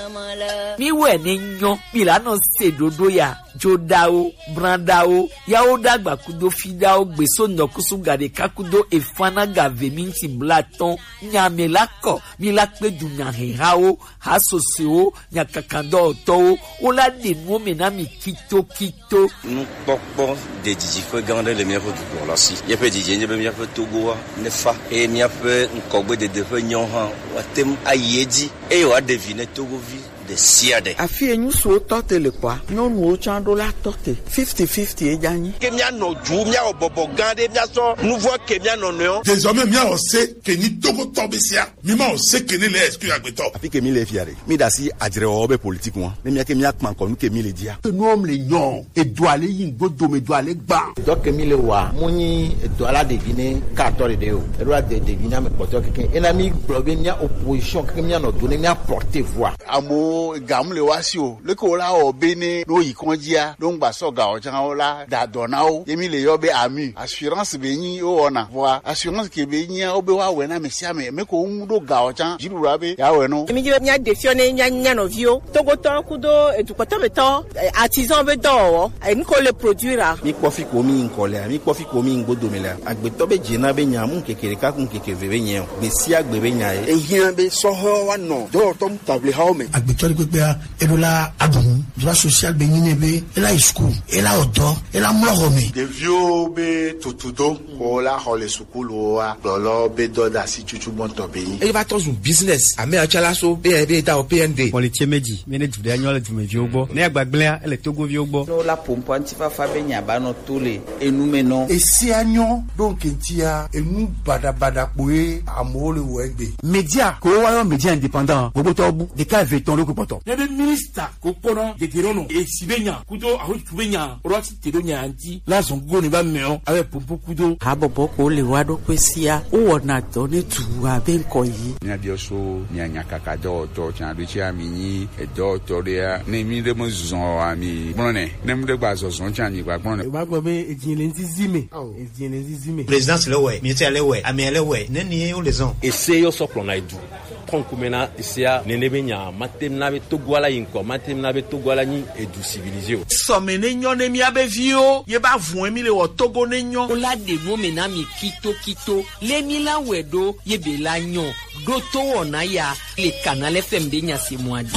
mi we ni nyo mi la no se dodo ya jodao brandao ya o dagba kudo fidao gbeso ndokusu gade kakudo efana gave minti blaton nyame lako mi la pe dunya hao hasoseo nya kakando to o la de no menami kito nous pokpo de diji fe gande le miafo du pour la si ye pe diji nye be miafo togo ne fa e miafo nkogbe de fe nyon han watem ayedi e wa deviner togo vi de siade afie nyu so tote le kwa nyonu o chando la tote 50-50 e jani ke mia no ju mia obobo gande mia so nouveau ke mia no no désormais mia on sait que ni togo tobesia mi ma on sait que ni les excuse agbeto afi ke mi le fiare mi da si adire obe politique won me mia ke mia kman ko nu ke mi le dia nous homme les nyon et doit aller yin godo me doit aller gba donc mi le wa muni do ala deviner 14 de o e do de deviner me poto keken ena mi provenia opposition keken mi no donner mi apporter voix amo gamle wasio le ko la obene no yikonjia don gba so ga ojan ola da donao yemi le yobe ami assurance be yin o ona voa assurance ke be yin obe wa we na mesia me ko ndo ga ojan jirura be ya we no mi je nya defione nya no vio togo to kudo edukoto beto artisan be do en ko le produire mi kofi ko mi nkole mi kofi ko mi ngodo mele agbeto be jina be nya mu kekere ka kun kekere be nya be si agbe be nya e hia be so ho wa no do to table ha o me agbeto pe ebola adun droit social be nyine be ela school ela odo ela mlogome de vieux be tutudo ko la hole school wa dolo be do da si chuchu bonto be e va tozu business ame achala so be da o PND politie meji mene jude anyola du meji ogbo ne agbagble ele togo vi ogbo no la pompo antifa fa be nya ba no tole enume no e si anyo donc ntia enu badabada poe amole wo egbe media ko wa yo media indépendant gogo to bu de ka veton lo ko poto le ministre ko kono de gerono e sibenya kudo aho tubenya roti tedonya anti la zongo ni ba meo avec pompo kudo habobo ko le wado kwesia o wona to ne tuwa ben koyi nya bioso nya nyakaka do to chan do chia mini e do to dia ne mi de mo zon ami brone ne mo de gba zon chan ni gba brone ba gbo be ejinle nzizime ejinle nzizime présidence le we ministère le we ami le we ne ni o les on ese yo soplo na idu konkumena isia nenebenya matemna be togwala yinko matemna be togwala ni edu civilisé o somene nyon ne mi abevio ye ba vun emi le wo togo ne nyon ola de no menami kito le mi la wedo ye be la nyon do to ona ya le canal FM de nya se moadi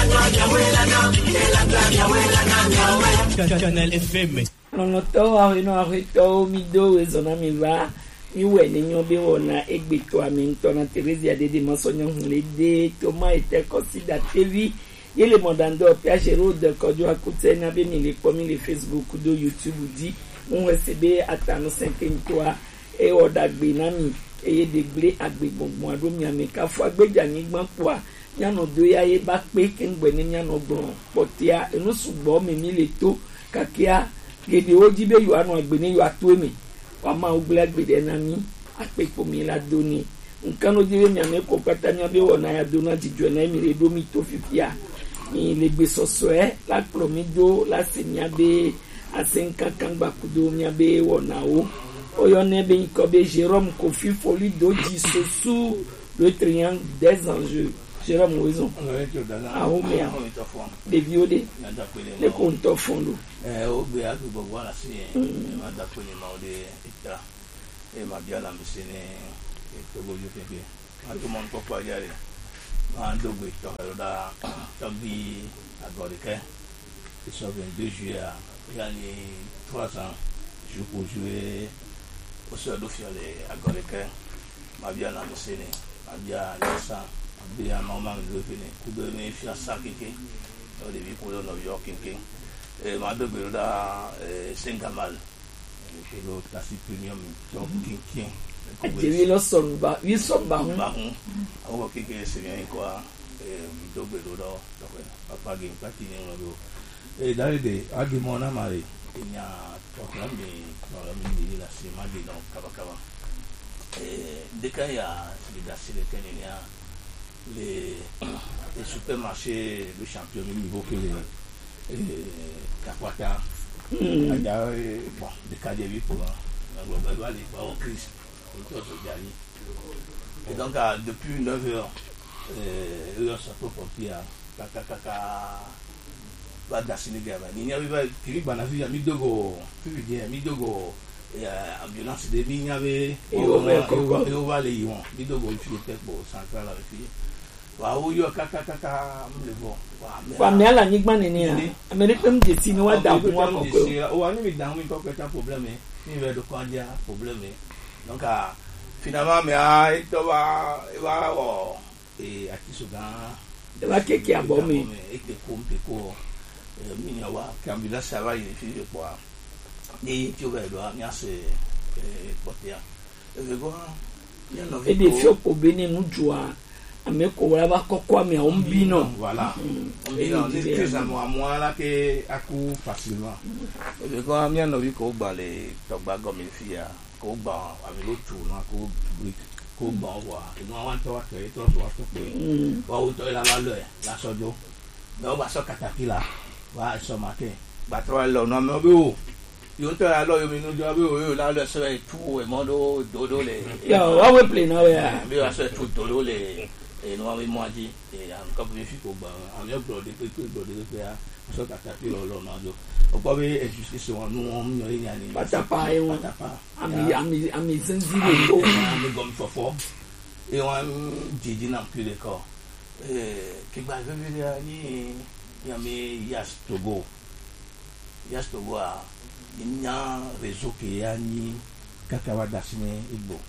Canal FM no to a no a to mi do ezona mi va iwe ni nyon be wona egbeto aminto na Teresa de masonyo le de to ma ete consider TV yele mondando piachero de kojo akute na be mi le komi le Facebook do YouTube di on recebe atano 53 e odagbe na mi eye de gble agbe gbongbon ado mi ameka fo agbeja ni gbonpo a nyano do ya ye ba pe kengbe ni nyano gbon potia enu sugbo mi mi le to kakia gede oji be yo anu agbe ni yo ato mi wa ma ogle agbe de na mi apepo mi la doni nkan no dire mi ameko pata mi be wona ya dona jijo na mi le do mi to fifia mi le gbe soso la promido la senya be asenka kangba kudo mi be wona o oyo ne be ko be Jérôme Kofi Folie doji sosu le triangle des enjeux Jérôme Oison a o me de viode le konto fondo o be a go wala si ma da ko ni ma o de ita e ma bia la misene e to go yo keke ma to mon ko pa yare ma do go to da tabi agorike e so ben 2 juillet yani 300 je pour jouer au sol do fiale agorike ma bia la misene ma bia lesa ma bia mama do fini ku do me fia sakike o de bi ko no yo keke ma do be da Sengamal e lo classe premium donc kinkin e lo somba wi somba o ke se bien quoi do be do papa ge patine no e dare de argument na mari nya proclame no mi la sema de no kabakaba de ka ya de gasile tenenia les supermarchés de champion niveau que Kakwata ada bon de cadre pour la globale pas en crise autour de Gali et donc depuis 9h on se peut pompier kaka va dasine gaba ni nya va kiri bana fi mi dogo ambulance de mi nya ve o va le yon mi dogo fi te po central la fi wa o yo kaka le bon wa me ala nyigba ni a america me desi ni wa da ko wa ko o wa ni mi da mi ko ta problème ni ve do ko dia problème donc finalement me a to va o e ati suga de va keke abo mi e ke ko mi ya wa kambila sava ile fi po ni ti o ve do mi ase potia e go ya no e de fio ko beni mujua ameko wala ba kokwa mi on bino voilà on bino ni pesa moi là que aku facilement e go mi no vi ko gba le to gba go mi fi ya ko gba avec l'autre tour na ko gba wa e no wan to wa ke to so pe wa o to la valeur la sojo no ba so katapila wa so make ba tro lo no me be o yo to la lo yo mi no jo be o yo la lo so e tu e modo dodo le yo wa we play now ya be wa so tu dodo le e no we mo aji e an ko be fi ko gba am yo bro de pe pe a so katapila lo no jo o ko be e justice won no mo yo yin ani patapa e won ami senzile o ami gom fofo e won jiji na plus de corps ki gba ve ya ni yami yas togo a nya réseau ki ya ni kakawa dasine igbo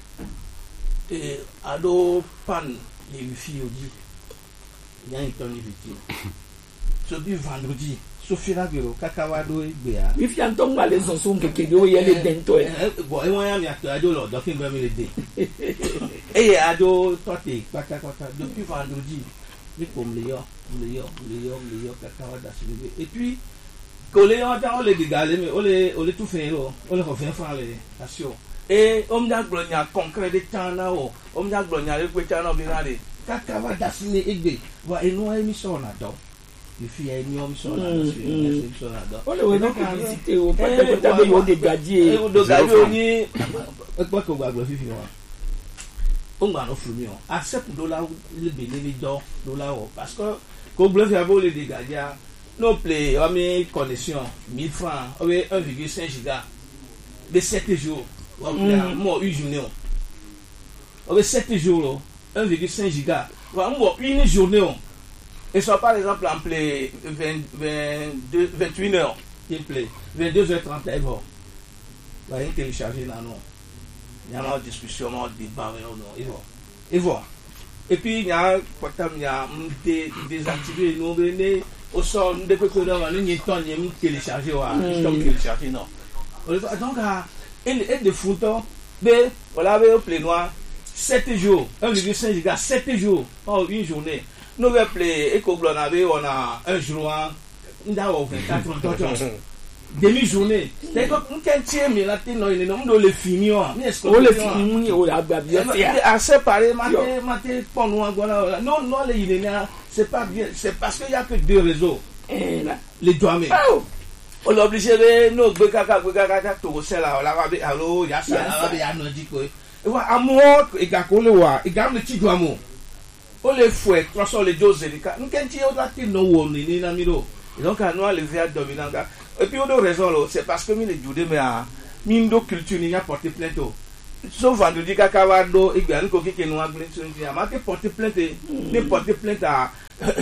ado pan les wifi odi nya intoni viti so bi vendredi so firagero kakawa do igbe a wifi anton ba le sonso keke do yele dento bo e won ya mi ato ado lo do kin gbe mi le de ado tote kaka depuis vendredi ni comme le kakawa dasine et puis collé on les dégâts mais on les tout fait on les refait faire les action et on da glonia concret de temps là on da glonia le kweta na binade kakawa dasine egbe wa enu émission na do il fi enu émission na do on le we no visiter o peut-être tabe yo de gadier o do gadier ni e po ko gbagbo fifi wa on gba no fumi o accept $1 le bénéfice $1 parce que ko gbo fi abo le dégâts no play on met connexion 1000 francs on met 1,5 giga de 7 jours on moi une journée on met 7 jours 1,5 giga on moi une journée et soit par exemple en play 21 heures il play 22h30 et bon va télécharger là non il y a une discussion un débat non et voilà et puis il y a portable il y a désactiver nous venez au sort de côté là ni temps ni télécharger wa télécharger non donc et de photos de voilà avec au plénoir 7 jours 1,5 giga 7 jours en une journée nous va play et ko on a un jour nda o 24 heures demi journée c'est comme on tient mais là tu non le fini mais est-ce que le fini o agba bien à séparer maté pour nous voilà non les inéna c'est pas bien c'est parce qu'il y a que deux réseaux les douaniers on l'obligé de nous kaka to c'est là la va allo ya ça ya no dit quoi et wa amour et gako le wa et gam le ti douamo on les fouet 300 les doses de cas nous quand tu as dit non on ni na miro donc à nous le via dominant et puis on a raison c'est parce que mi le jude mais à mindo culture ni a porté plainte sauf vendredi kakawa do et bien ko ki nous a plainte a ma porté plainte ni porté plainte à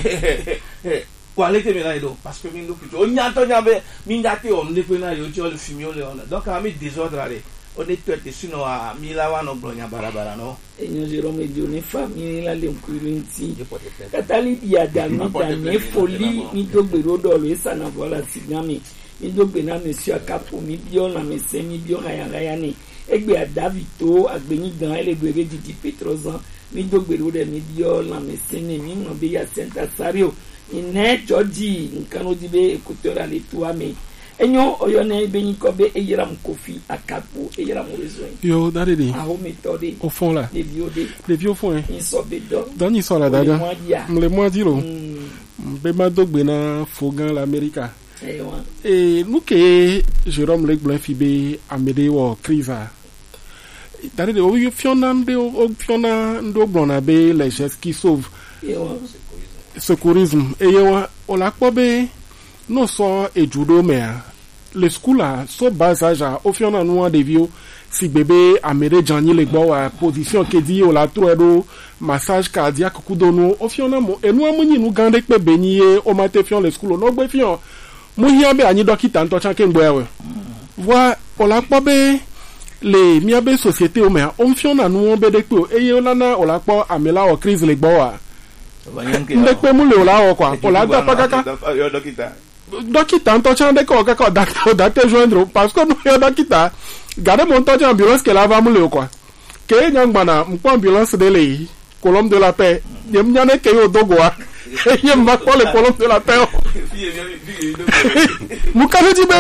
qualité mais là parce que mindo culture on y a tonyabe mi ndate on ne peut na yo ti o le fumi o le on donc a mi désordre allez on est tout sinon à milawa no blonya barabara no et nous Jérôme et Dieu famille la le kurinti katali dia dami dami folie mi dogbero do le sana voilà sigami mi dogbena monsieur akapo mi bio na mese mi bio raya ni egbe adavito agbeni gan elegbere didi petrozan mi dogbero de mi bio na mese ni mi mo be ya senta sario ine joji nkan odibe écouteur ale toi mais enyo oyone beni kobe eyiram kofi akapo eyiram besoin yo dadedi a o méthode au fond là les vieux au fond ils sont dans ils sont là dada le mois dilo be ma dogbena fogan l'Amérique et nous que Jérôme Legblanc fibe amede wo kriva dadedi o fiona ndo blona be les gestes qui sauvent secourisme on la pobe no so ejudo mea le skula so basaja ofiona no de vio si bébé amere jani le gbo wa position ke di o la troedo massage cardiaque kudono ofiona mo enu amunyi nu gande pe benye o mate fion le skulo no gbe fion mo hiabe anyi dokita nto chan ke ngbo ewe wa on la pobe le miabe société o mea on fiona nu on be de pe eye olana o la po amela o crise le gbo wa ndekpe mu le ola kwa ola da pakaka dokita nto chan de ko ka da te joindre parce que nous ya dokita gade mon to ambulance que la va mu le kwa ke nyangba na mpo ambulance de le colombe de la paix yem nyane ke yo dogwa yem ma ko le colombe de la paix mu kanu di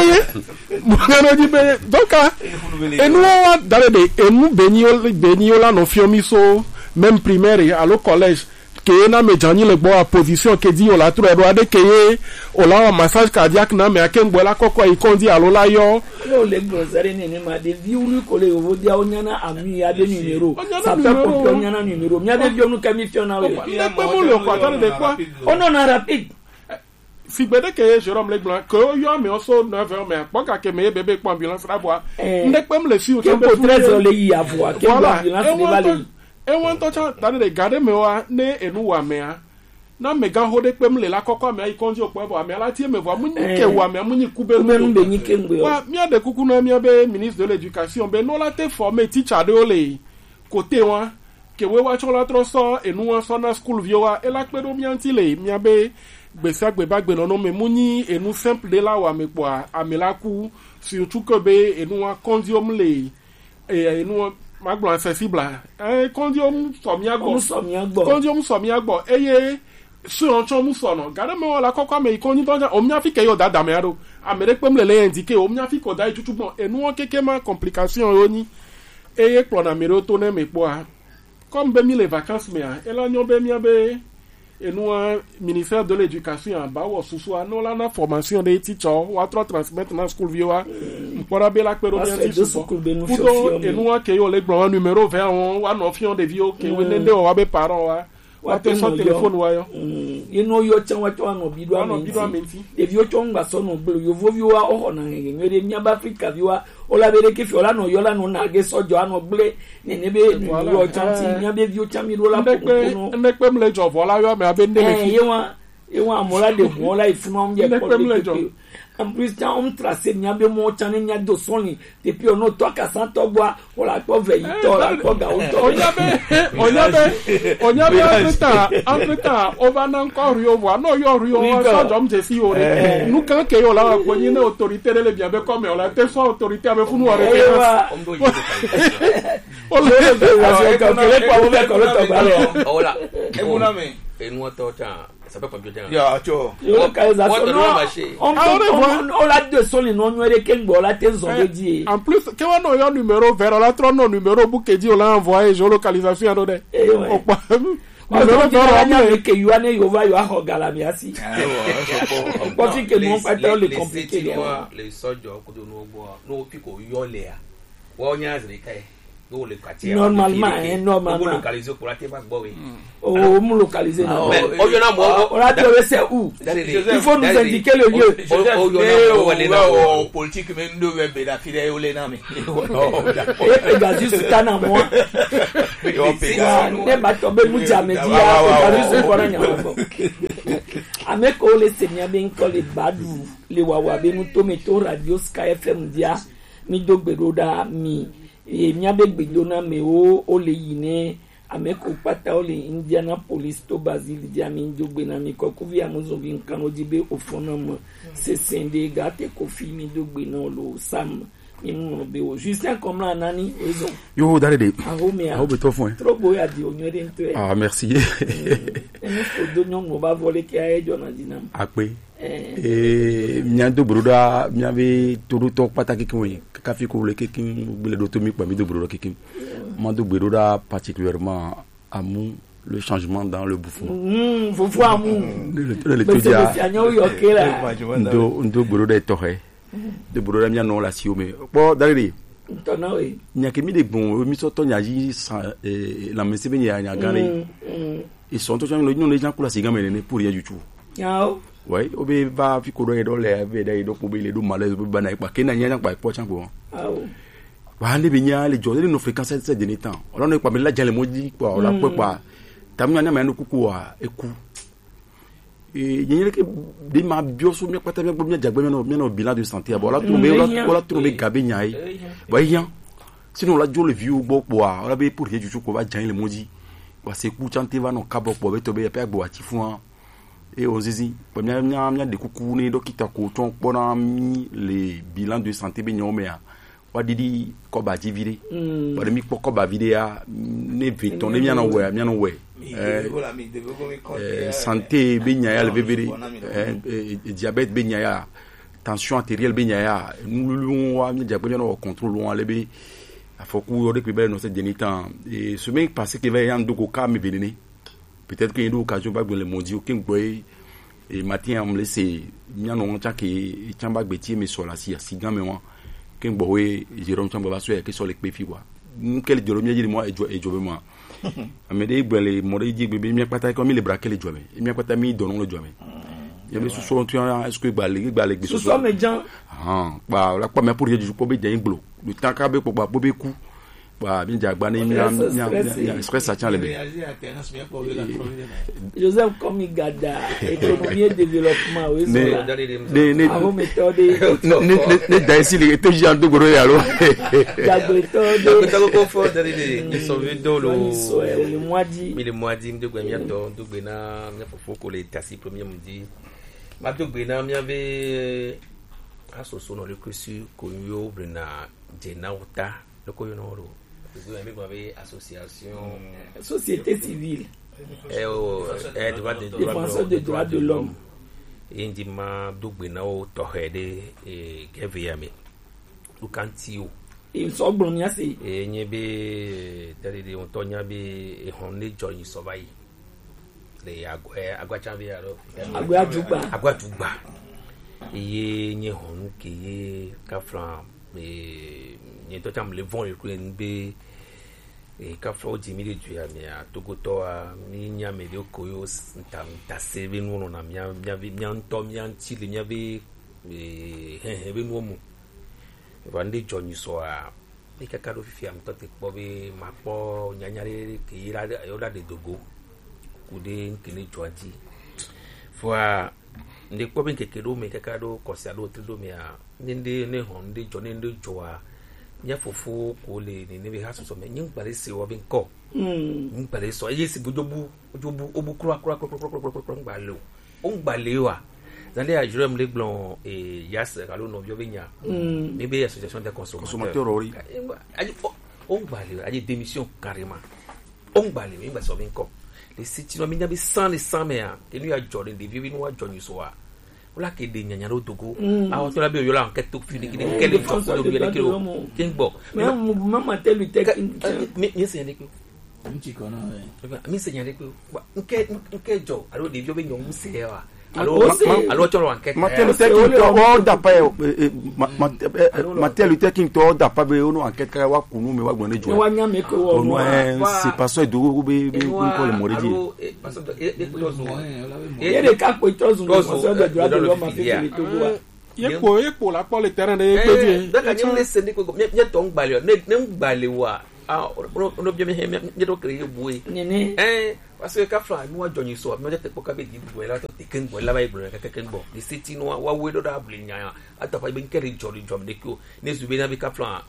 beye donc et nous dans de et nous benio la no fiomi so même primaire à le collège que na me jani le bo position que dit on la tout doit de que on la massage cardiaque na me aken bola koko i kondi alola yo le grosare ne ma de viulu ko le wo dia onyana ami ya de numéro ça fait ko onyana numéro mi ade bionu kami fiona we le pe mo le ko attendre de quoi on en a rapide si bede que Jérôme Leblanc que yo me oso 9h mais pas ka ke me bébé ko ambulance la bois ndek pe mo le fi o que po 13h le yi avoir que ambulance ne va le e won to cha dade de gade me wa ne enu wa mea na mega hode pem le la kokko me ikonji opo ebo me ala tie me vo munyi ke wa me munyi kube no be nyi ke ngbe wa mi ade kuku na mi be ministre de l'éducation be no la te former teacher de ole côté wa ke we wa chola troso enu wa so na school viowa e la pe do mi anti le mi be gbese agbebagbe no me munyi enu simple de la wa me kwa amelaku surtout que be enu wa kondiom le enu magbo accessible kondiom somiagbo eye suroncho mu sono gade me wala kokwa me ikonyi tonja o mi afike yo dada me aro amere pem lele indike o mi afike dai tutubo enu o keke ma complication yoni eye plona mere to na me po a comme be mi les vacances me a ela nyo be mi abe enu ministère de l'éducation ba wo susu no la na formation de teacher wa tro transmettre na school viewa mpora be la pero bien ti so puto enu ke yo le gbo numéro 20 wa no fion de vio ke we nende o wa be parent wa te so téléphone wa yo inu yo chan wa to no bidwa menti e vio chonga so no gbe yo vo vio wa o na ngere mi aba Africa vio o la bere ke fiola no yo la no na ge so jo ano gble ne ne be ni yo chan ti mi abe vio chan mi ro la ko ndekpe mle jo vola yo me abe ndele e wa amola de vola ifuna mje ko en plus quand on trace nya be mo chan nya do soni depuis on to ka san to gwa o la ko ve ito la ko ga o to onyabe afrika over nan ko rio wa no yo rio so jom je si ore nu kan ke yo la ko ni na autorité le bien be comme on la te so autorité ave funu ore o le ka le ko o be ko to ba hola e buna me e no to ta ça peut pas bien ya cho on la de soli non nwere ke ngbo la te zo di en plus que on no yo numéro vers la tron no numéro bu ke di on l'a envoyé géolocalisation ando de o pa numéro vers la ke yo ane yo va yo a hogala mi asi on pense que non pas dans le compliqué les sojo ko do no gbo no pi ko yo le a wo nya zri kai do le quartier normalement localiser pour la te ba gbo we on me localiser non o yo na mo on a trouvé c'est où il faut nous indiquer le lieu o politique mais nous be la file o le na me et Pegasus kana mo ne ba to be mu jamedia Pegasus ko na nya mo ameko le senya ben ko le badu le wawa be mu to meto radio Sky FM dia mi dogbero da mi e mi abegbe dona me o le yine ameko pata o le Indianapolis to Basil dia mi dogbe na mi ko kuvi amuzobi nkan o dibe ofonam se sende gate ko fi mi dogbe na lo sam mi mo be o Justin comme la nani ezo yo darede a be to fun trop boya di o nyere nto e merci ene ko do nyon mo ba vole ki aye jona dinam ape miando broda miave turu to pataki kinwe kafi ko le kekin bele do to mi pa mi do broda kekin mando broda particulièrement amu le changement dans le bouffon vous amu le todia ndo broda to he de broda mi non la siome bo daliri nya ke mi de bon mi so to nya yi la me se be nya gare ils sont tous les gens pour la mais pour y du tout ouais obe va fi ko do e do le be dai do ko be le do malaise be bana pa ke na nya pa po chan ko wa le be nya le jo le no fréquence cette dernier temps on ne pas me la jale moji quoi on la peut pas tam nya ma no kuku wa eku yele ke de ma bioso mi kwata mi gbomia jagbe mi no bilan de santé abo la trouver gabe nyai ba yan sinon la jo le vieux gbo po a la be pour ye juju ko ba jan le moji wa se ku chante va no kabo po be to be pe gbo ati fun et ozizi po mi de kuku ni dokita ko ton pona mi le bilan de santé be nyome a wa didi ko ba ji vide wa de mi ko ba vide a ne veton ne mi na we santé benya le bébé diabète benya tension artérielle benya nous wa mi diabète no contrôle on leber afoku yo de que no se denitan et ce mec parce que va y en doko ka me venir peut-être qu'il y a une occasion ba le mondio king boy et matin on laisser mi no ncha ke chamba gbeti me so la si gan me wa king boy Jérôme chamba ba so e ke so le pe fi wa quel Jérôme dit moi et jo be moi amede gbele mori ji gbebe mi pata ko mi le braquer le jome mi pata mi donon le jome ya be so tu est-ce que gbale gbe so me jan ba la pa me pour je ko be jan glo le temps ka be ko ba bo be ku ba mi jagba ni mi stress a chan le be Joseph Komigada économie développement oui ne daisi le te jan do goro ya lo ko fo dari de so do lo le moadi mi de gbe mi ato do gbe na mi fofo ko le tasi premier me dit ma do gbe na mi ave asoso no le kusu ko yo brena jena uta le ko yo no ro vous avez association société civile défenseur des droits de l'homme indima dugbena o tohede geviame lukantio il so gbonmia se nyebe tari on tonya be honne join survive le agwachambe aro agwatugba iye nye honu ke kafran nye to cham le von le be ka fro di mi de tu mi a togoto a mi nya me de koyo nta sebe no na mi nto mi anti le mi be be no mu vande joni so a mi ka do fifi am to te po be ma po nyanyare ke ira yo da de dogo kude nkele joanti fois nde po ben ke do me ka do kosia do tri do me a nde ne hon de joni nde joa nya fofu ko le ni be haso so me nyin pare se wo ben ko nyin pare so yesi bojobu obu kura ngbale o ngbale wa zande a Jérôme le blon et yas kalo no bio benya me be association des consommateurs ori o ngbale a démission carrément o ngbale me ba so ben ko les sites no mi nya be sans les sans me a ke nu a Jordan de vie no wa Jordan so wa la ke de nyanya ro togo a o to la be yo la enquête to fini ki de quel fond de bien que king bo maman tel lui mi se ne ko nchi kona mi se nyane ko nke jo alo de bio be nyom se wa alo to lo enquête matel taking to all da pa matel taking to all da pa be no enquête ka wa kunu me wa gbon jo wa nya me ko wo no c'est pas ça do be ko le moriji parce que e ka ko to zo so de droit de l'homme a fait le togo wa yepo la pour le terrain de gbede da ka nyole se ni ko nye to ngbale ne ngbale wa ono bien me do créer boué parce que ka fra no ajonyi so me de ko ka be di boué la to teken boué la ba ibro ka teken bo di city no wa we do da blinya ata pa be nkeri jori jom de ko ne zube na be ka fra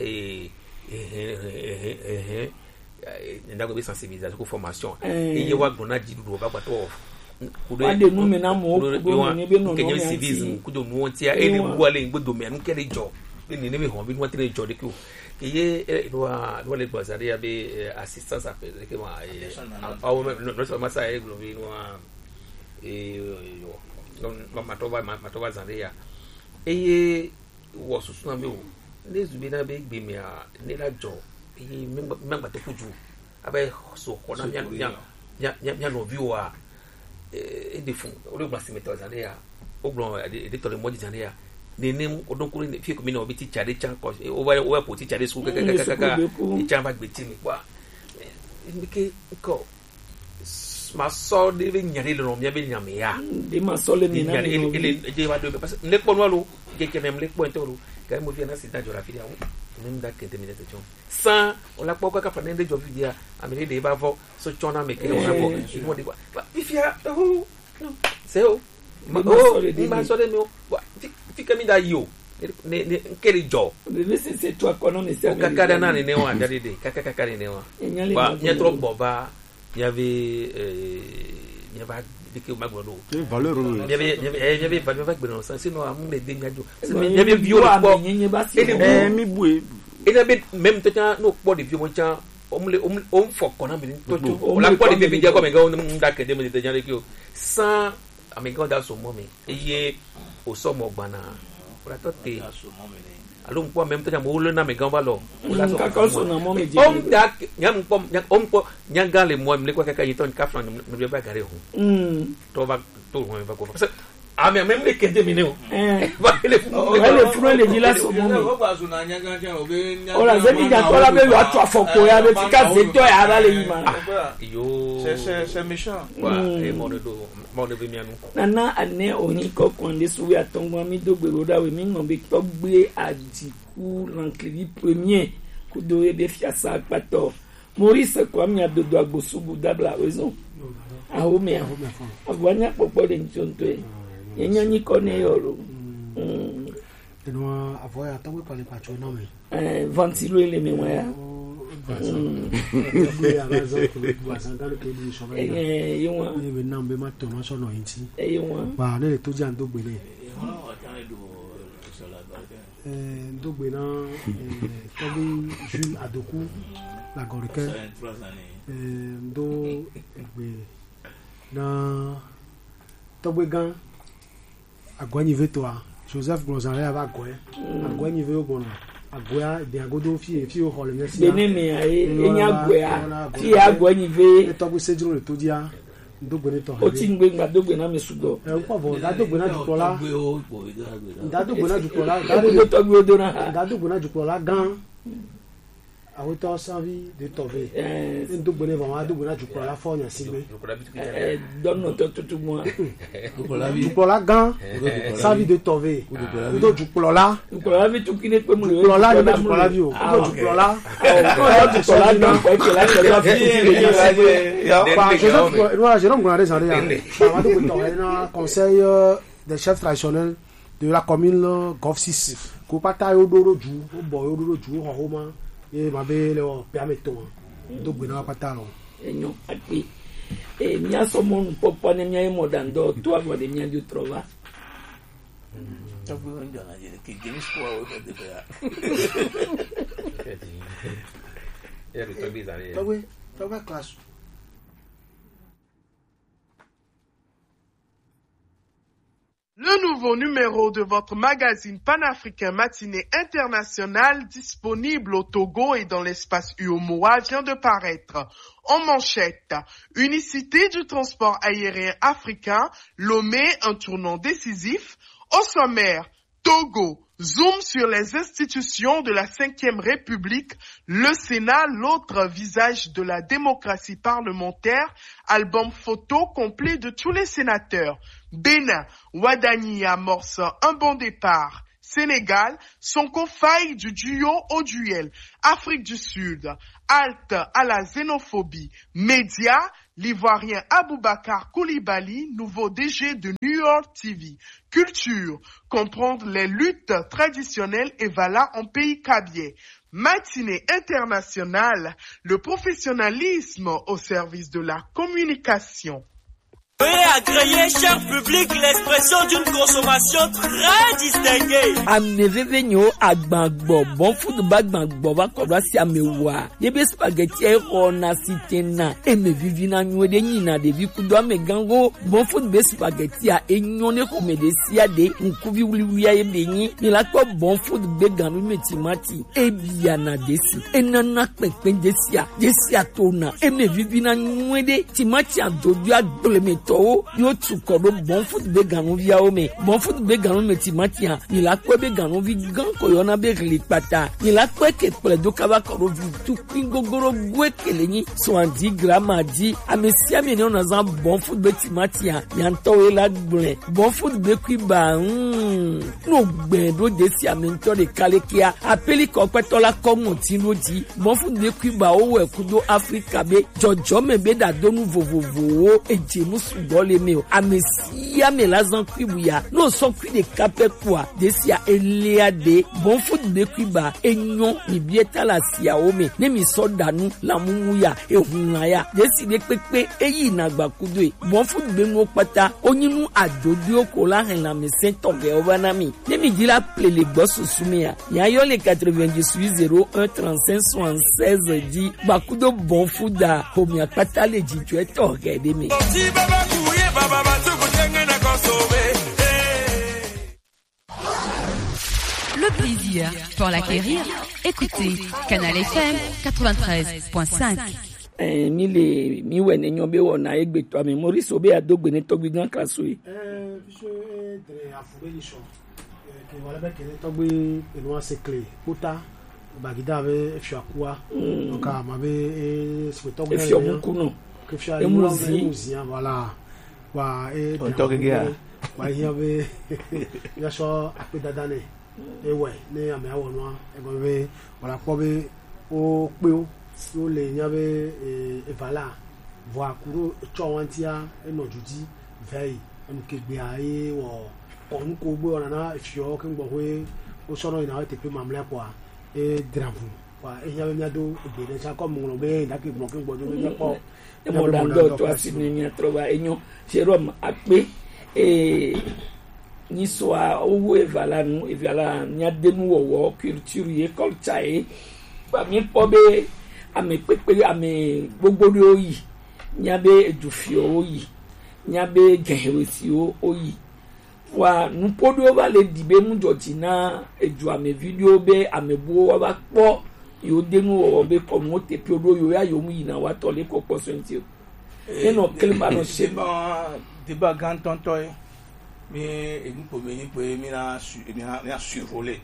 ndago be sensibilisation ko formation ye wa gona di do ba kwa to ade nu me na mo ko ni be no no civisme ku do no tia e ni buale ngbodo me anu kere jo ni me ho bi no tere jo de ko et doit les basaria be assistance à faire que moi non seulement ça est globi noa et non matoba zandia et wo susu na me o les ubina be gbe me a ne la jo et même ba to fuju abe so ko na nya no viwa et des fonds o le basi meto zandia o blon de to le modi zandia nenem odokuru ne fi ko mi na obi teacher de chan ko o po teacher de school kaka teacher ba gbeti mi kwa ke ko ma so de be nyare le no mi be nyame ya de ma so le ni na ele je wa do parce ne ko no lo ke même le point to ga mo fi na sita jora fi ya même da kente mi de chon sans on la poko ka fa ne de jo fi dia amene de ba vo so chona me ke on la po mo de kwa if ya no c'est o ma so de mi fi ka mi da yo ne keri jo c'est toi qu'on on essaie kaka na ne wa dadi de kaka ne wa ba nya trop boba il y avait magolo valeur il y avait valeur avec bon sens sinon à mon aider nyajo il y avait vieux le mi boué et même temps no po de vieux mon chan on fo kona mi toto on la po de bébé dia comme on ndake de me de nyale ki o sans amigo da so mo mi eye o so mo gbana o la tote alo mpo même temps mo le na me gan ba lo o la so ka so na mo me je on da nyam mpo nyanga le mo me ko kaka yiton ka flan me ba gare ho to ba to ho ba ko parce que ah mais même les kende mineo ba le furo le dila so mo me o la zebi ja to la be yo atwa foko ya be tika zeto ya ba le yima yo c'est méchant et mon de mianu nana ane oni ko konde suwi atongo mi do gbero da we mi no be to gbe adiku l'enclivi premier ku do e be fiasa pato Maurice kwa mi adodo agbosugu dabla wezo ahome avanya popo de ntonto yenya ni kone yoro no avoya tawe pale pacho na me ventilo ele me wa yiwa ebe na mbe ma tono so no yinti yiwa ba ne le to jan do gbe le do gbe na to bi Jules Adoku la gorike do gbe na to gbe gan agwanyi veto Joseph Glozanre ava goe agwanyi ve ogona agoya de agodo fi o hole merci beneme ai enya goya fi agwanyi ve to gbe sejiro le to dia ndogbe ne to o ti ngbe ngba dogbe na mesudo nko bo da dogbe na jukola da dogbe na jukola da dogbe do na da dogbe na jukola gan awito savi de tove ndogbe ne ba dogbe na jukola fo nya sigbe donno to tutu mo jukola gan savi de tove do jukola vi tu kine pe mo jukola ni jukola vi o do jukola jukola gan ko ke la ke la fi pa Jérôme Gonare Zare ya ba do to na conseil des chefs traditionnels de la commune Golf 6 ko pata yo doro ju o bo yo doro ju ho ma e ma be le o permetto do gbe na pata lo enyo ati e mi aso mo popo ne mi ai modando tu avo de mi andu trova tabu ndio na je ki genis ko o de ya to bi zare tawe classe. Le nouveau numéro de votre magazine panafricain Matinée Internationale disponible au Togo et dans l'espace UOMOA vient de paraître. En manchette, unicité du transport aérien africain, Lomé, un tournant décisif. Au sommaire, Togo, zoom sur les institutions de la 5e République, le Sénat, l'autre visage de la démocratie parlementaire, album photo complet de tous les sénateurs. Bénin, Ouadani amorce un bon départ. Sénégal, Sonko faille du duo au duel. Afrique du Sud, halte à la xénophobie. Média, l'Ivoirien Aboubakar Koulibaly, nouveau DG de New York TV. Culture, comprendre les luttes traditionnelles et Vala en pays cabiais. Matinée internationale, le professionnalisme au service de la communication. Veuillez agréer, cher public, l'expression d'une consommation très distinguée. Amnevenyo agbagbo bon food bagbagbo va kodwa si amewa. Yebe spaghetti e ona sitena e me vivina nwede nyina de vi kudo me gango bon food be spaghetti a enyone ko me de sia de nkuvi wuli ya yebe nyi ni la ko bon food be ganu me timati e bia na desi enana pepen desia tona e me vivina nwede timati adodu agbole me to yo tu ko do bon foot be ganu via o me bon foot be ganu me ti matia ni la ko be ganu vi gan ko yo na be ri pata ni la ko ke ple do kaba ko vi tu pingogoro gwe kele ni so andi grama di amesia me no na za bon foot be ti matia yan to we la gble bon foot be kwi ba no gbe do de si amento de kalekia apeli ko petola ko mo ti lo di bon foot be kwi ba o we kudo Africa be jojo me be da donu vovovo eje musu gole me o amesia me la zan kwi buya no so kwi de kape kwa de si a elia de bon foot be kwi ba enyo ni bieta la si a o me ne mi so danu la mumu ya ehunna ya de si de pepe eyi na gba kudo e bon foot be no pata onyinu adodi oko la hen la me sento ge obana mi ne mi dila ple le gbo susume ya yo le 98 01 35 76 di bakudo bon foot da homi apata le jijo eto ge de mi Le plaisir pour l'acquérir, écoutez Canal FM 93.5. Mi we ne nyobe wona egbe to ami Maurice obe adogbe ne togbi gan kaso yi fiche de afubeliso ke wala be kele togbi eno se clé puta bagida ave fiakua donc ma be se togbi e fiamuku no ke fia muzi voilà wa e ontogege wa hiabe ya so apedadane ewe ne ame awonwa egobe wala pobe o pe o le yabe evala voa kuro chowantia enojudi vei emkegbe aye wo onko gbe ona na fio ke ngbo we o soro ina te pe mamle kwa e dravu wa e yabe miado egbe de sa ko mu be da ke ke ngbo do me po e mo dando to asini mi trova enyo serom ape ni soa owo evala nu evala nya denu wo culture ye culture ba mi pobe ame pepe ame gbogbo oyi nyabe edufio oyi nyabe gehewesi oyi wa nupodo ba le dibe mu joti na eju ame video be ame buo wa ba po yo denu o be ko mo te piodo yo ya yo mu yina wa to le ko poso nti eno kelma no se ba débat grand tontoy mi egu po be ni pe mi na survoler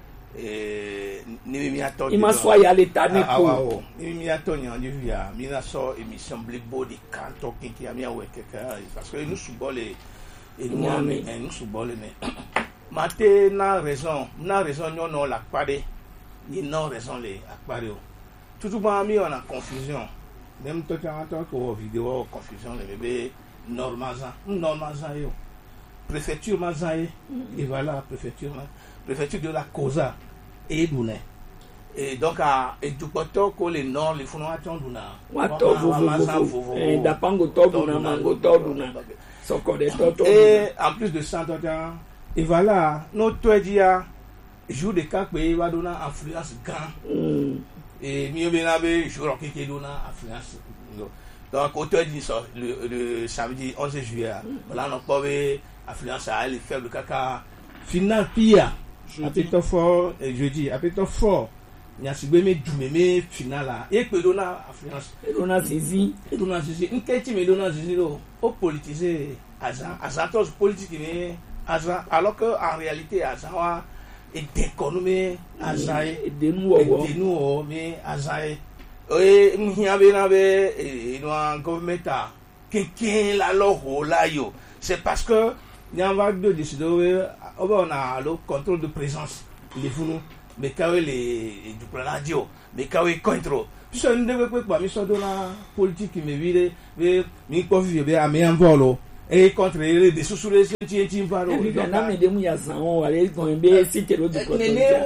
ni mi ato ima so ya leta ni ko ni mi ato nyan di via mi na so émission blebo de canto kinki ami awe keka parce que nous subole et nous subole mais maté na raison nyo no la pade ni non raison le akpare o tout ba mi on a confusion même to ko vidéo confusion le bébé normal yo préfecture mazaye et voilà préfecture de la Cosa et Dune et donc à et du poto ko le nord les funu atonduna wato vovo da pango toduna mango toduna soko de toto et en plus de ça et voilà notre dia jour de cas pe wa dona influence grand et mieux bien be jour qui dona influence donc auteur dit ça le samedi 11 juillet voilà on peut affluence à les faibles caca final pia apito fort jeudi apito fort nyasibe me dumeme final et que dona affluence dona zizi nketi me dona zizi lo o politiser azatos politique mais alors que en réalité azawa et d'économie azae de nous mais azae et mhiabe na be et no government quelqu'un la lo la yo c'est parce que nyamba de décider on a le contrôle de présence les funu mais quand les du plan radio mais quand ils contrôle puis on devait pas mi so dona politique me vide mi confie be ami envolo et contre les sous-sous-les ti paro na me de mu ya san o ale kon be si ke lo du ko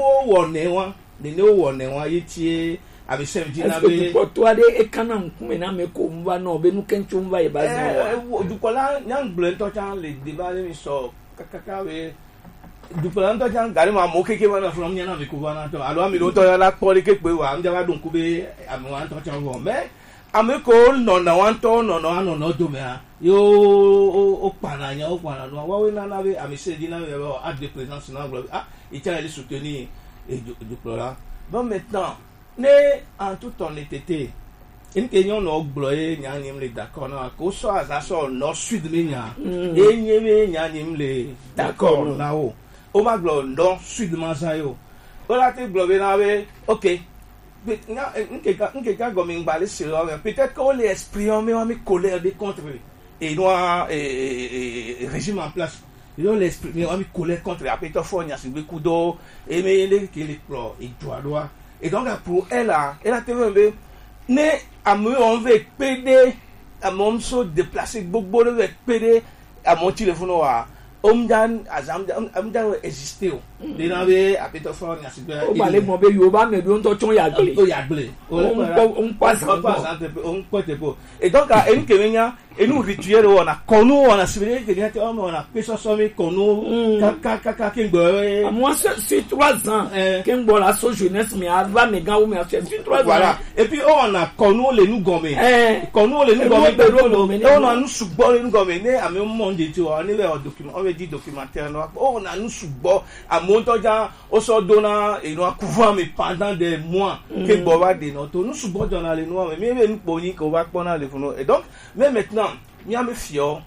ne wo ne wa yitie abi semji na be ko to ade e kana nkume na me ko mba no be nu kencho mba e bazo du ko la nyang blen to chan le débat mi so kakaka we du plan to chan gari ma mo keke wana from nyana be ko wana to alo mi do to la ko le ke pe wa am jaba dun ku be am wan to chan wo mais am ko no na wan to no do me yo o pana nya o pana no wa we na be am se di na be a de présence na glo il tient à les soutenir et du plan là bon maintenant né en toute honnêteté une question no bloye nyanyim le d'accord na ko so azaso no sud me nya enyeme nyanyim le d'accord na o ma glo no sud ma sa yo o la te glo be na be OK nke ka gomi ngba le siro peut-être que les exprimer mi colère de contre et noir régime en place ils ont l'esprit mi colère contre après to fo nya si be kudo et me le ki le pro et doit et donc pour elle a te be ne amu on veut pédé à mon so déplacer beaucoup de pédé à mon téléphone wa omdan amdan exister o de na be apito fo nya si be o ba le mo be Yoruba me bi on to chon ya gble on passe on côté po et donc à une kemenya et nous rituel on a kono on a sibé que dia on a peso so me kono kaka kingo moi c'est 3 ans kingo la so jeunesse mais avant me ga ou me c'est 3 ans voilà et puis on a kono le nous gomé kono le nous gomé on a nous subo le nous gomé né à me monde tu on est document on veut dire documentaire on a nous subo à montoja au so dona et nous couvrir mais pendant des mois que boba de notre nous subo dans les noirs mais nous poni ko va pona le fono et donc mais maintenant nyame fio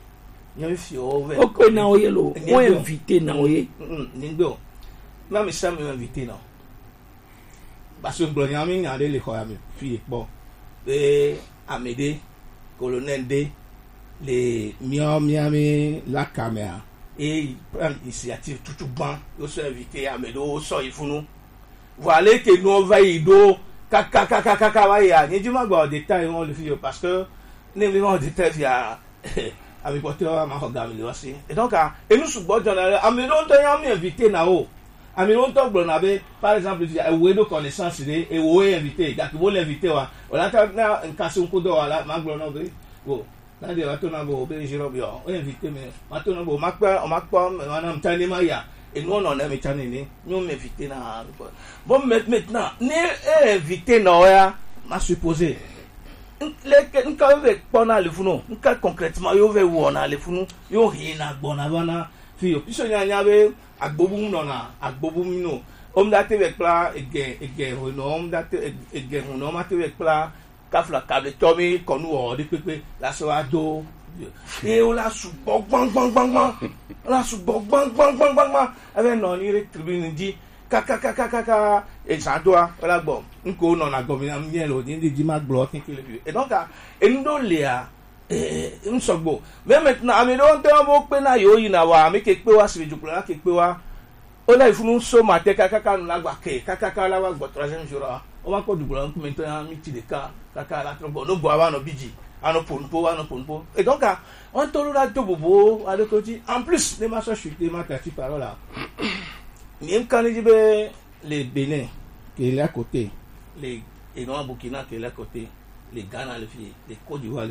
oko na oyelo on invité na oye ningso na me sam invité na parce que nyame nyade le ko yame fi bon et Amédée colonel D les miami la caméra et il prend l'initiative tout ban yo so invité Amédée o so ifunu voilà que nous va ido kaka va ya ni du magba détail on le fait parce que ne vivons détail via avec porteur ma regami aussi et donc et nous sous bon journal Amédée on t'a invité na o Amédée on t'a blonabe par exemple a wedo connaissance et o invité gars qui vont l'inviter wa on a na un casse un coup de la magba no be go na de watona go be jirobio o invité mais matona go makpa on mtani maya et nous on aime chanene nous m'inviter na bon maintenant ne invité na ya m'a supposé les quand avec pona le funo quand concrètement yo ve wona le funo yo hina bona bana fi yo piso nya be agbobum no na agbobum no date avec pla ege no date ege no ma te avec pla kafla kable tomi konu o de pepe la so ado et on la sou bang la sou bang avec non ni tribune dit kaka et ça doit voilà bon nko non na gomina mien lo ni di ma block ki le et donc et nous léa un sogbo mais maintenant Amédée on te mo pe na yo ina wa me ke pe wa si ju la ke pe wa o la ifunu so ma te kaka no la gba ke kaka la wa gbo 3e jour o ma ko du blanc maintenant mi ti de kaka la trop bon no bo ava no biji ano ponpo et donc on tolo la to bobo à côté en plus les ma so chuter ma tati parole là même quand les Bénin qui est à côté les Burkina qui est à côté les Ghana les Côte d'Ivoire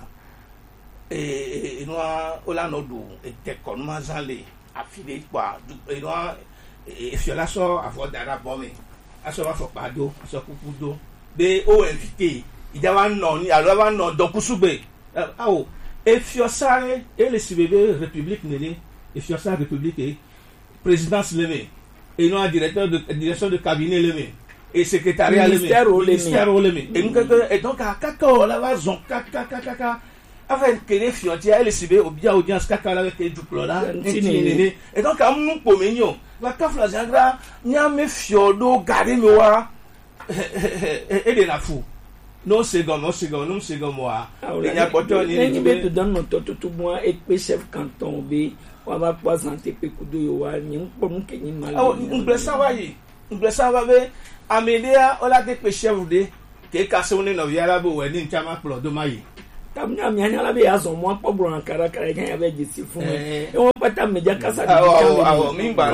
et nous on do et comme mazalé affilé quoi et nous et sur la so avoir dara bomé a so va pas do so kukudo be o invité il doit non alors non donc kusube et fiosare et les CBB république nélé et fiosare république et présidence lémé et non directeur de direction de cabinet lémé et secrétariat ministère lémé et donc à kaka la va zon kaka avec que les fiontiers et les CBB ou bien audience kaka avec du plola et donc à nous pomenyo la kafla zangra nyame fiodo gari mewa et de la fou non c'est comme moi il y a pas de ni be dans notre tout moi et chef canton be on va pas santé pe kudo yo wa ni npo nke ni mal blessa wa be Amédée on la te chef de ke kase on no yara bo we ni nchama plo do mai tam nya mi anya la be azo mo po bro ankara kara kan ya be jisi fun e won pata meja kasa mi ngba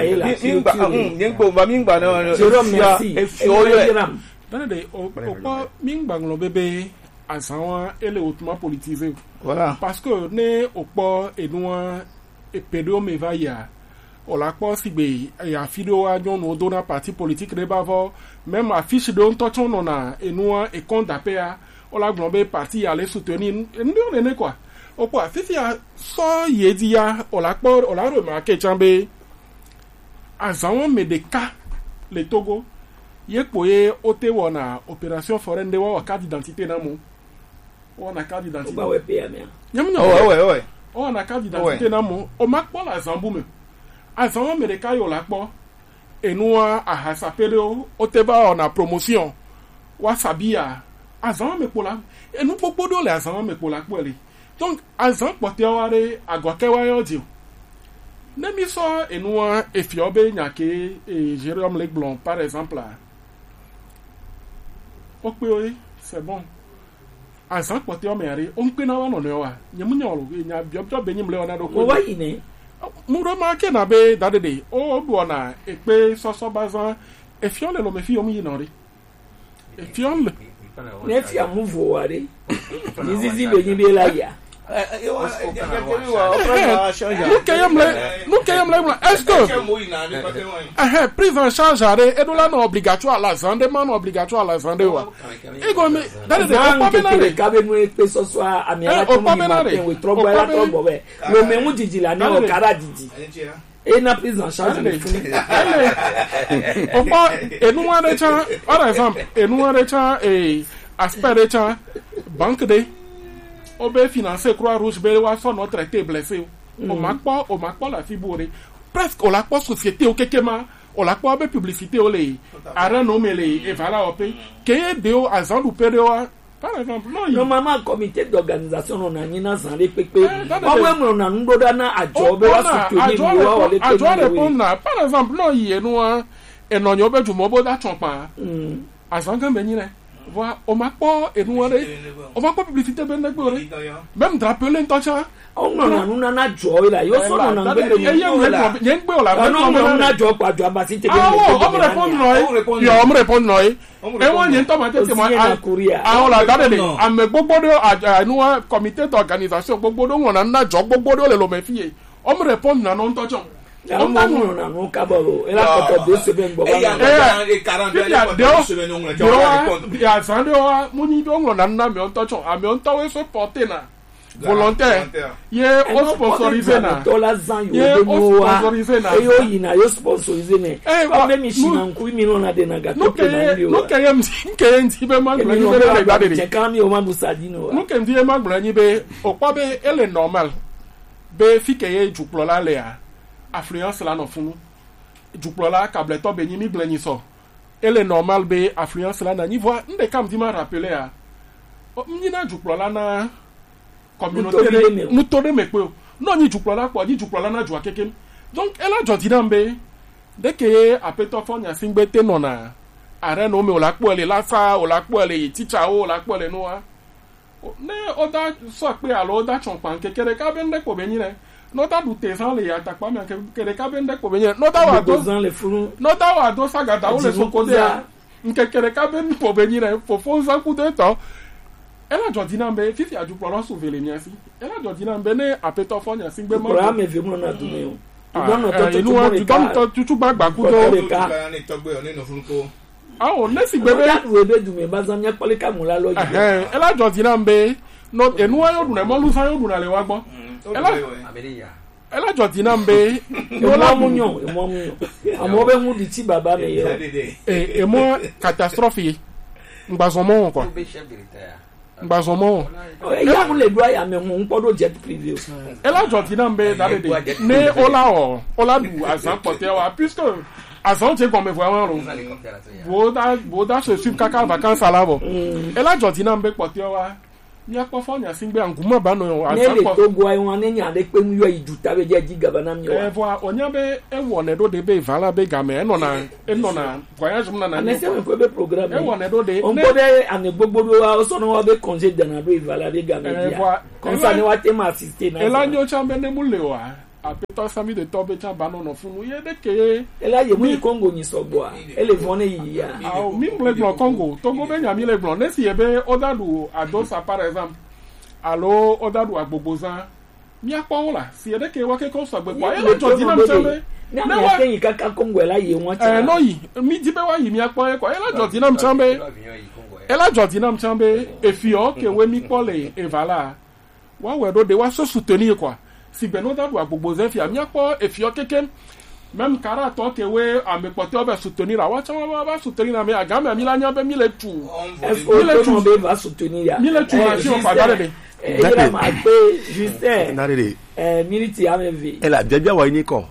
no Jérôme merci e fi oyo dans des opa mingbang lo bébé asawa ele hautement politisé voilà parce que né opa enua et pédo me va ya on la pas si be ya fido a don no dona parti politique de bavo même affiche de on tochon on a enua et compte d'apea on la globé parti aller soutenir nous ne quoi opa si so yedia on la remarqué chambe asawa me de cas le Togo ye kpoye ote wona opération foraine de wa carte d'identité na mo wona carte d'identité ba we pe ya me nyamnya ouais wona carte d'identité na mo o makpo la zambu me azan me de kayo la kpo enua ahasapele ote ba ona promotion wa sabia azan me pola enu popodo le azan me pola kpole donc azan pote ware agwakewa yodio nemi so enua efiobe nyake Jérôme Leblon par exemple là okpe c'est bon azan pote o mere on pe na wa no no wa nyemunyolo nya biobjo benyim le ona do ko wa yine muro ma ke na be dadede o bu ona ekpe soso bazan efion le lo me fi o mi yinori efion ne fi amuvo ware nizizi be nyi be la ya est-ce que prise en charge are edola na obligatoire la zande man obligatoire la zande wa ego me that is o pamenare kabe mu ekpe soso amiara to mu ma pe we trouble la trouble we lo me mu jijila na o kara jiji et na prise en charge le fini opa enuma de cha par exemple enuma de cha aspect de cha banque de obe financer Croix-Rouge be wa so no traité blessé o makpo la fibore presque o la po société o kekema o la po be publicité o le ara no mele e vala ope ke de o azan du perewa par exemple normalement comité d'organisation on a nyina san le pepe o we mo na ndo da na ajo be wa soutenir ni wa o le pe ajo répondre na par exemple no yi enu enonyo be jumo bo da chonpa azan kan be nyina voilà on m'a pas et nous on va pas publicité ben negoré même drapeau l'intention on non na joy la yo so non na ngbe yen gbe ola non na joy pa joy ba si te be on me répond no e won yen to ma te mo on la dade de am gbogbo do nu comité d'organisation gbogbo do won na joy gbogbo do le lo me fie on me répond na non to chon on na no kaboro ela ko to sebe ngbo ba ya sande wa muni do ngona na me on to chon ame on to we so porter na volontaire ye o sponsoriser na ye o sponsoriser na yo yina yo sponsoriser me o me mi shina nku mi no na de na gato ke na ndio no ke yem ke nti be ma gbe ni be le gba de je kan mi o ma musadino no ke ndi e ma gbe ni be o pa be ele normal be fi ke ye juplola le a affluence la no funu juplola kable to be ni mi gbe ni so ele normal be affluence la na ni voix nde kam di ma rappeler a ni na juplola na communauté nous tore me pe no ni juplola po ni juplola na jua keke donc ela jodi nambe de ke apeto fo nya singbete no na are no me o la po ele la sa o la po ele teacher o la po ele no a ne oda so pe alo oda chonpan kekere ka be nde ko be ni ne no ta du tesan le atakpa me kekere ka be nde ko be ni no ta wa do le furu no ta wa do sagada o le so ko de nkekere ka be ni ko be ni ne fo fo za ku de to ela jodina mbe fifi aju ploro sovele miasi ela jodina mbe ne apeto fonya singbe ma pro me vi mo na du me o don no to tutu gbagba ku do o ne si gbebe we be du me bazan nya pole ka mula lo ji ela jodina mbe no enu ayo du na mo lu sa yo du na le wa gbo ela jodina mbe no la munyo amo be mu di ti baba me yo mo catastrophe ngbazomo ko ngbazomo ya le do ya me mu npodo jet privé ela jotina mbe dalede ne ola du azan pote wa puisque azan je comme voir ro boda se suivre kaka vacances à bo ela jotina mbe pote wa ni apo fo nya singbe anguma ba no azan po to go ai won ne nya de pe mu yo iduta be je giga na mi wa voilà onya be e won do de be vala be ga me no na voyage mu na ne se me ko be programme e won do de on pode ane gbogbo wa so no wa be congé de na do vala be ga me dia comme ça ne wa te ma assister na ela nyo chambe ne mu le wa apeto sami de tobe cha ba no funu ye de ke ela ye mu Congo ni so bo ele vone yi ya mi le Congo Togo be nya mi le ne si ebe odadu adosa par exemple allo odadu agbogboza mi apo la si ede ke wa ke ko so agbepo ele jodina mchebe na wa ke yi kaka Congo ela ye won cha no yi mi dibe wa yi mi apo e ko ela jodina mchebe ela jodina mchebe efio ke we mi pole e vala wa we do de wa so soutenir quoi si beno da do agbogboza fi ami apo efio keke même kara to ke we ame pote obe soutenir wa chama ba soutenir na me agame mi la nya be mi le tu mi le tu be va soutenir ya mi le tu ma si o pa dare de ila ma pe Justin militi amevi ela bia wa ni ko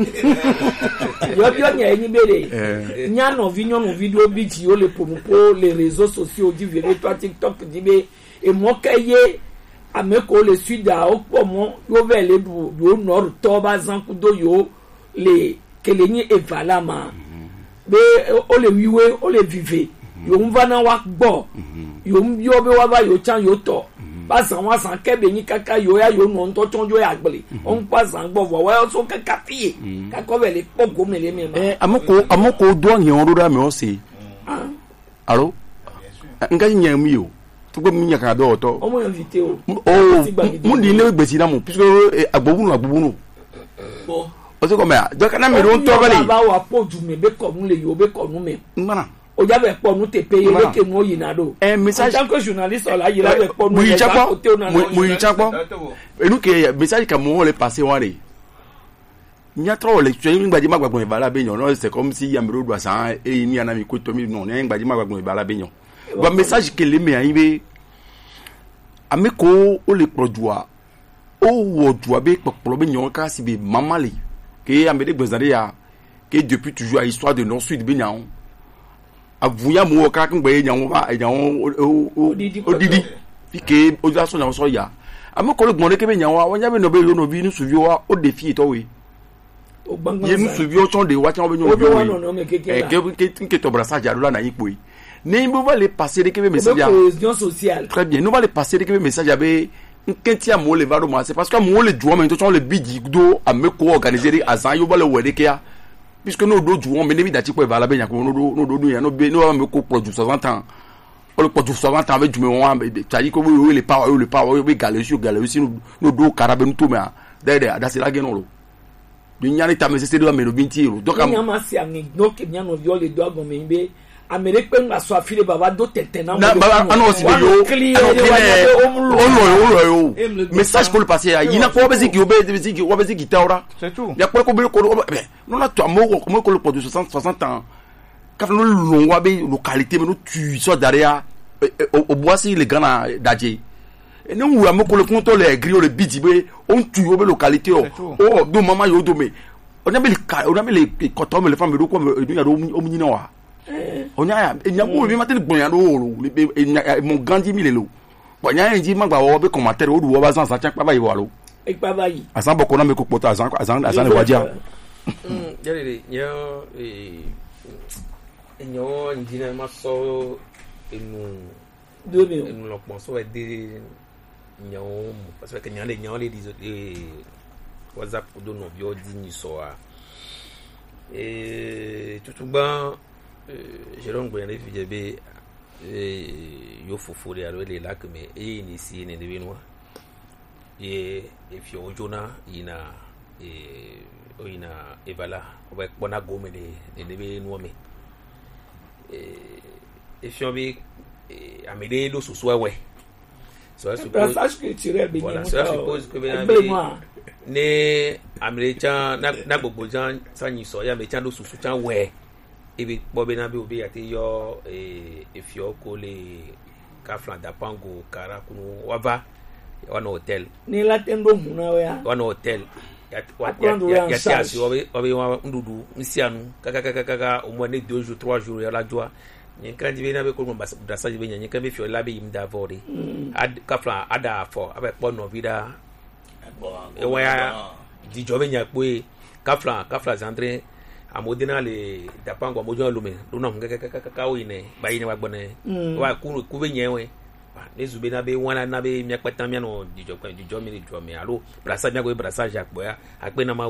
yo nya ni bere nya no video bi ti o le promo les réseaux sociaux di vere toi TikTok di be e mo kaye ameko le suida o pomo yo vele du yo nor to ba zankudo yo le kelenyi evalama be o le wiwe o le vive yo mvana wa gbo yo be wa ba yo chan yo to ba san wa san kebe ni kaka yo ya yo no nto tonjo ya gbele on pa san gbo wa so kaka fie ka ko vele pogo mele me amoko do yan ro da me o se alo nga nya mi o to gbe mi nya ka do to o mo invité o mo di le gbesi na mo puisque agbobunu bo o se ko me donc na me ro to bale ba wa poju me be ko nu le yo be ko nu me mana o ja be po nu te pe ye ke nu yina do message tant que journaliste la yi la be po nu mu yi chapo enu ke message ka mo le passer wa re nya tro le tue ngbaji magbagbon bala be yan no c'est comme si yamro do san e ni ana mi ko to mi no ne ngbaji magbagbon bala be yan ba message ke le me ayin be ameko o le produit o wo do be popolo be yan ka si be mamale ke amede gbezare ya ke depuis toujours a histoire de non sud be yan avuya mu ka kan gbe yan wa yan odidi pike o ja so yan so ya ameko le gbon ke be yan wa won ja be no be lo no bi nu suvi wa o défi to we ye nous suivons ton de watch on que to brassage à na yipo ni nous va les passer de message cohésion sociale très bien nous va les passer de message avec nkentia mo le varo ma c'est parce que mo le jouer mais to le bidi do a me ko organiser azan yo ba le wede ke ya puisque nous do jouer mais ne bi dati ko vala be nya ko no do ya no be no me ko produire 60 ans o le produire 60 ans avec du moment tadi ko we le power we galerie no do karabe no to me da c'est la genolo nyani ta mese do amero bintiro donc nyama si ami donc bien no viole do agomembe amerique pe nga so afile baba do tetena na ano si be yo o message ko le passer ina ko beziki obeziki taura c'est tout ya ko be ko non na to mo ko le produit 60 ans ka no longwa be localité mais no tu so derrière au boisi les grands dadje et nous on ko le compte les grilles le bidibé on tue au localité oh do mama yo do me on a les coton les femmes do ko do ya do omnyina wa on a mo bi matin gbon ya do mon gandi mi le lo bon ya nji magba wo be commentaire o do wo ba san sa pa ba yi wa lo e pa ba yi asan boko na me ko poto asan le wadia yale yo enyo ndina maso enu lo ponso e de nyom parce que nyande nyole di WhatsApp do no bio di ni so a tutuba Jérôme Goyane fijebe yo fofore alo le lac mais ni si ne de benoa e fio jona ina ina evala o ba bona gome de benoa me fio bi amede do so we ça suppose culturel bien voilà ça suppose que bien ne américain na gbogbo jan sanyi so ya americain do susu chan we ibi bobe na bi obi ati yo efio ko le kaflan da pango kara kunu wava wana hotel ni la tendo muna we wana hotel ya ti asi obi wa ndudu nsianu kaka au moins 2 jours 3 jours ya la joie nyenka dibe na be ko mo brasa dibe nyenka be fio labe im da vore ad kafla ada fo abe po no vida e wa di jobe nya pe kafla zandre amodena le da pango mojo lume dona ngaka o ine ba ine wa gbone wa ku be nyewe ne zube na be wana na be mi akpata mi no di jo mi alo brasa mi go brasa ja po ya akpe na ma